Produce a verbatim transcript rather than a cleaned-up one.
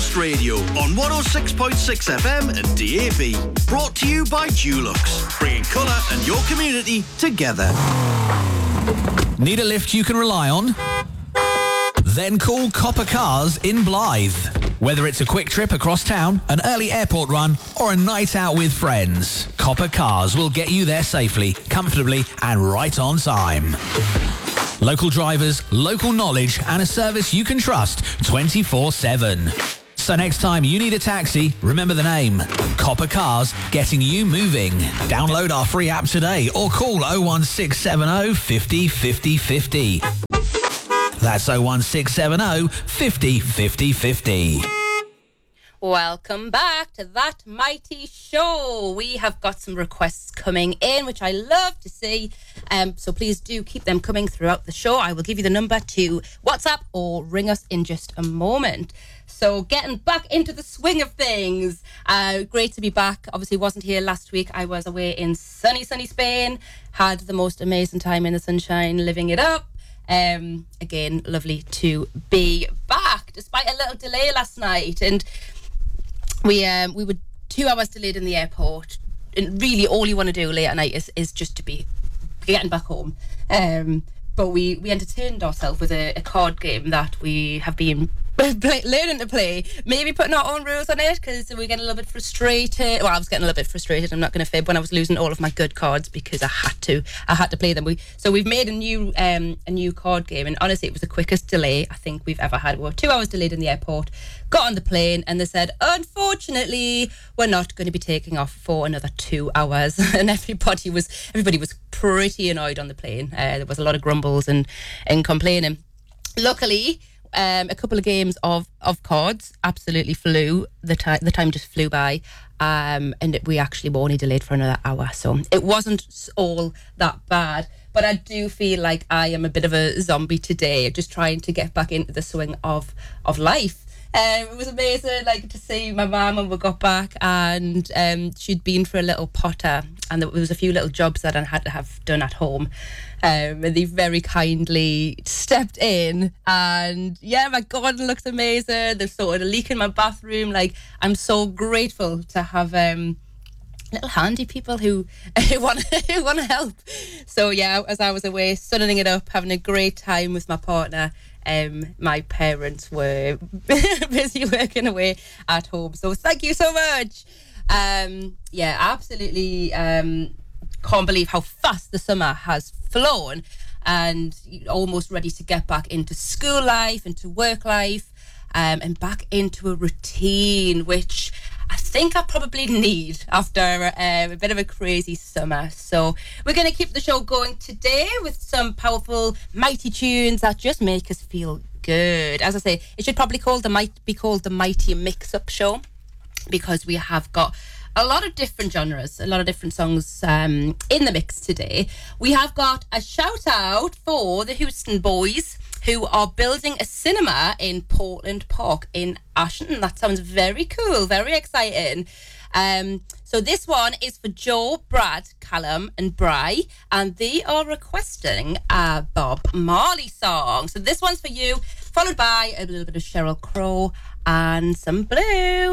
Breakfast Radio on one oh six point six F M and D A B. Brought to you by Dulux, bringing colour and your community together. Need a lift you can rely on? Then call Copper Cars in Blythe. Whether it's a quick trip across town, an early airport run, or a night out with friends, Copper Cars will get you there safely, comfortably, and right on time. Local drivers, local knowledge, and a service you can trust twenty-four seven. So next time you need a taxi, remember the name. Copper Cars, getting you moving. Download our free app today or call oh one six seven oh, five oh, five oh, five oh. That's oh one six seven oh, five oh, five oh, five oh. Welcome back to That Mighty Show. We have got some requests coming in, which I love to see. Um, so please do keep them coming throughout the show. I will give you the number to WhatsApp or ring us in just a moment. So getting back into the swing of things. Uh, great to be back. Obviously wasn't here last week. I was away in sunny, sunny Spain. Had the most amazing time in the sunshine, living it up. Um, again, lovely to be back, despite a little delay last night. And we um, we were two hours delayed in the airport. And really all you want to do late at night is, is just to be getting back home. Um, but we, we entertained ourselves with a, a card game that we have been play, learning to play. Maybe putting our own rules on it because we're getting a little bit frustrated. Well, I was getting a little bit frustrated, I'm not going to fib, when I was losing all of my good cards because I had to. I had to play them. We So we've made a new um, a new card game, and honestly, it was the quickest delay I think we've ever had. We were two hours delayed in the airport, got on the plane, and they said, unfortunately, we're not going to be taking off for another two hours. And everybody was everybody was pretty annoyed on the plane. Uh, there was a lot of grumbles and, and complaining. Luckily, um, a couple of games of, of cards absolutely flew. The time the time just flew by, um, and it, we actually were only delayed for another hour. So it wasn't all that bad. But I do feel like I am a bit of a zombie today, just trying to get back into the swing of of life. Um, it was amazing, like, to see my mum when we got back, and um, she'd been for a little potter, and there was a few little jobs that I had to have done at home, um, and they very kindly stepped in, and yeah, my garden looks amazing. There's sort of a leak in my bathroom. Like, I'm so grateful to have um, little handy people who who want who want to help. So yeah, as I was away, sunning it up, having a great time with my partner. Um, my parents were busy working away at home, so thank you so much. Um, yeah, absolutely um, can't believe how fast the summer has flown, and almost ready to get back into school life, into work life, um, and back into a routine, which I think I probably need after uh, a bit of a crazy summer. So we're going to keep the show going today with some powerful, mighty tunes that just make us feel good. As I say, it should probably called the might be called the Mighty Mix-Up Show, because we have got a lot of different genres, a lot of different songs um, in the mix today. We have got a shout out for the Houston Boys, who are building a cinema in Portland Park in Ashton. That sounds very cool, very exciting. Um, so this one is for Joe, Brad, Callum and Bry, and they are requesting a Bob Marley song. So this one's for you, followed by a little bit of Sheryl Crow and some Blue.